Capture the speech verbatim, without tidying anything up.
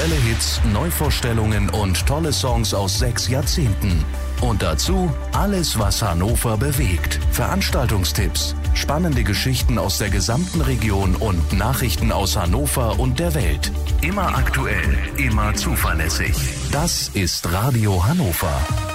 Aktuelle Hits, Neuvorstellungen und tolle Songs aus sechs Jahrzehnten. Und dazu alles, was Hannover bewegt. Veranstaltungstipps, spannende Geschichten aus der gesamten Region und Nachrichten aus Hannover und der Welt. Immer aktuell, immer zuverlässig. Das ist Radio Hannover.